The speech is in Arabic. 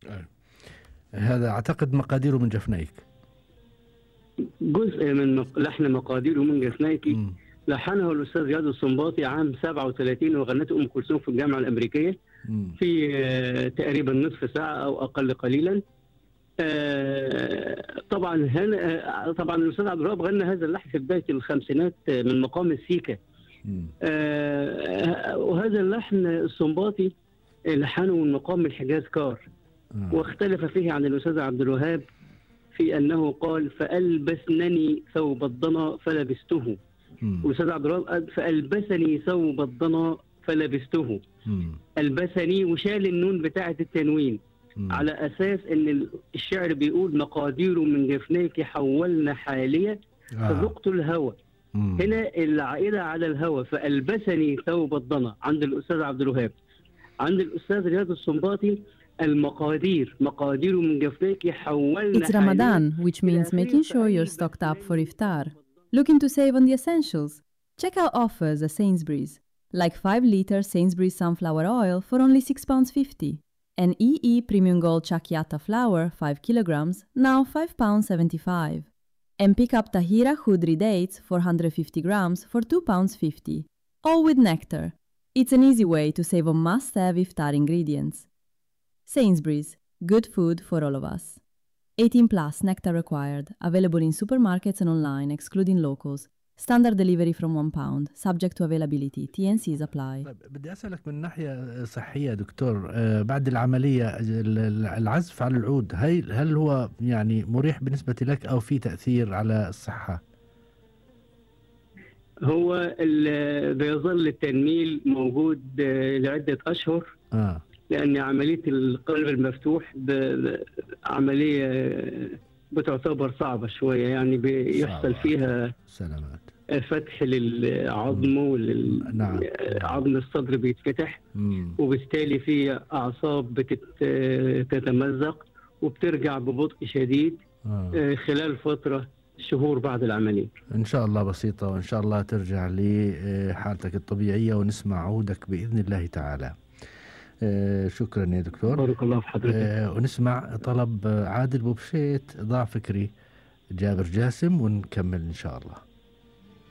هذا أعتقد مقاديره من جفنيك. جزء من لحن مقاديره من جفنيكي لحنه الأستاذ رياض السنباطي عام 37 وغنته أم كلثوم في الجامعة الأمريكية في تقريبا نصف ساعة أو أقل قليلا. طبعا الأستاذ عبد الوهاب غنى هذا اللحن في بداية الخمسينات من مقام السيكا. وهذا اللحن السنباطي لحنه من مقام الحجاز كار، واختلف فيه عن الأستاذ عبد الوهاب في أنه قال فألبسنني ثوب الضنا فلبسته، والأستاذ عبد الوهاب قال فألبسني ثوب الضنا فلبسته. ألبسني وشال النون بتاعة التنوين على أساس أن الشعر بيقول مقادير من جفنيك حولنا حالية فذقت الهوى. هنا العائلة على الهوى، فألبسني ثوب الضنا عند الأستاذ عبد الوهاب. عند الأستاذ رياض السنباطي المقادير من جفنيك حولنا. It's Ramadan, which means making sure you're stocked up for iftar. Looking to save on the essentials? Check out offers at Sainsbury's, like 5-liter Sainsbury's sunflower oil for only £6.50, and EE Premium Gold Chakiata flour 5 kilograms, now £5.75. And pick up Tahira Khudri dates 450 grams for £2.50, all with nectar. It's an easy way to save on must-have iftar ingredients. Sainsbury's, good food for all of us. 18 plus, nectar required. Available in supermarkets and online, excluding locals. Standard delivery from £1, subject to availability. TNCs apply. بدي أسألك من ناحية صحية دكتور، بعد العملية العزف على العود هل هو يعني مريح بالنسبة لك أو في تأثير على الصحة؟ هو بيظل التنميل موجود لعدة أشهر. لأن عملية القلب المفتوح عملية بتعتبر صعبة شوية، يعني بيحصل فيها سلامات فتح للعظم عظم الصدر بيتفتح، وبالتالي في أعصاب بتتمزق وبترجع ببطء شديد خلال فترة شهور بعد العملية. إن شاء الله بسيطة، وإن شاء الله ترجع لحالتك الطبيعية ونسمع عودك بإذن الله تعالى. شكرا يا دكتور، بارك الله في حضرتك. ونسمع طلب عادل بوبشيت ضاع فكري جابر جاسم ونكمل إن شاء الله.